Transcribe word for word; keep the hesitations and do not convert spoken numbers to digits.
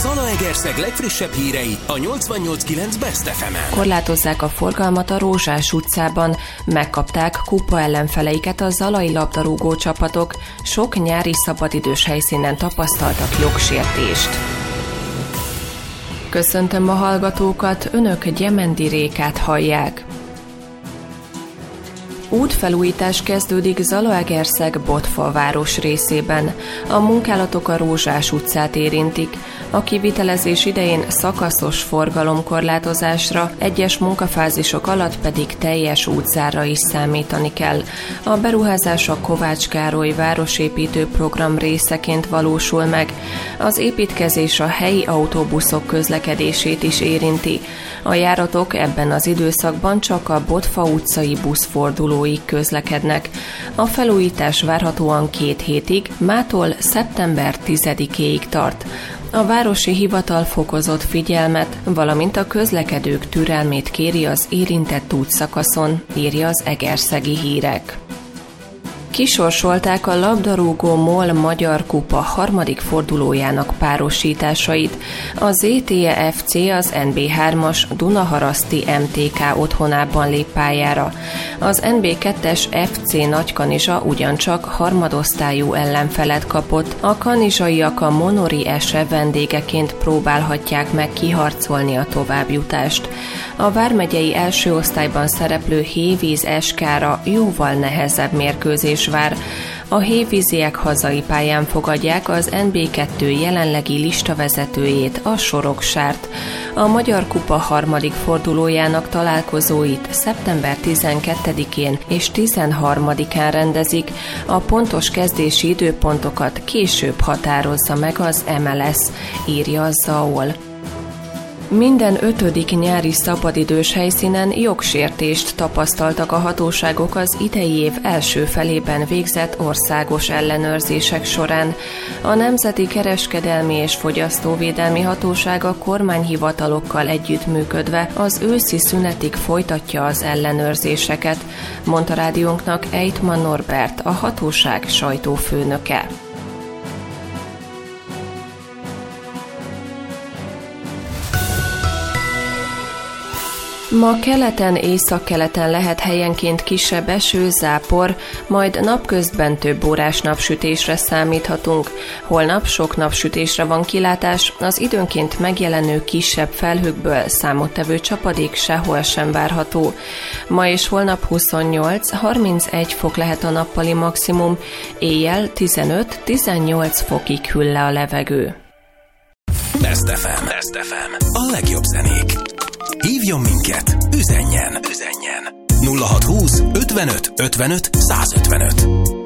Zalaegerszeg legfrissebb hírei a nyolcvannyolc kilenc Best ef emen. Korlátozzák a forgalmat a Rózsás utcában, megkapták kupa ellenfeleiket a zalai labdarúgó csapatok, sok nyári szabadidős helyszínen tapasztaltak jogsértést. Köszöntöm a hallgatókat, önök Gyemendi Rékát hallják. Útfelújítás kezdődik Zalaegerszeg Botfa város részében. A munkálatok a Rózsás utcát érintik. A kivitelezés idején szakaszos forgalomkorlátozásra, egyes munkafázisok alatt pedig teljes útzárra is számítani kell. A beruházás a Kovács Károly városépítő program részeként valósul meg. Az építkezés a helyi autóbuszok közlekedését is érinti. A járatok ebben az időszakban csak a Botfa utcai buszfordulóig közlekednek. A felújítás várhatóan két hétig, mától szeptember tizedikéig tart. A városi hivatal fokozott figyelmet, valamint a közlekedők türelmét kéri az érintett útszakaszon, írja az Egerszegi Hírek. Kisorsolták a labdarúgó MOL Magyar Kupa harmadik fordulójának párosításait. A zé té e ef cé az en bé hármas Dunaharaszti em té ká otthonában lép pályára. Az en bé kettes ef cé Nagykanizsa ugyancsak harmadosztályú ellenfelet kapott. A kanizsaiak a Monori Ese vendégeként próbálhatják meg kiharcolni a továbbjutást. A vármegyei első osztályban szereplő Hévíz es ká-ra jóval nehezebb mérkőzés vár. A hévíziek hazai pályán fogadják az en bé kettő jelenlegi listavezetőjét, a Soroksárt. A Magyar Kupa harmadik fordulójának találkozóit szeptember tizenkettedikén és tizenharmadikán rendezik. A pontos kezdési időpontokat később határozza meg az em el es, írja a zé á o el. Minden ötödik nyári szabadidős helyszínen jogsértést tapasztaltak a hatóságok az idei év első felében végzett országos ellenőrzések során. A Nemzeti Kereskedelmi és Fogyasztóvédelmi Hatóság a kormányhivatalokkal együttműködve az őszi szünetig folytatja az ellenőrzéseket, mondta rádiónknak Ejtman Norbert, a hatóság sajtófőnöke. Ma keleten, északkeleten lehet helyenként kisebb eső, zápor, majd napközben több órás napsütésre számíthatunk. Holnap sok napsütésre van kilátás, az időnként megjelenő kisebb felhőkből számottevő csapadék sehol sem várható. Ma és holnap huszonnyolc-harmincegy fok lehet a nappali maximum, éjjel tizenöt-tizennyolc fokig hűl le a levegő. Best ef em. Best ef em. A legjobb zenék. Hívjon minket, üzenjen, üzenjen. nulla hatszázhúsz ötvenöt ötvenöt százötvenöt.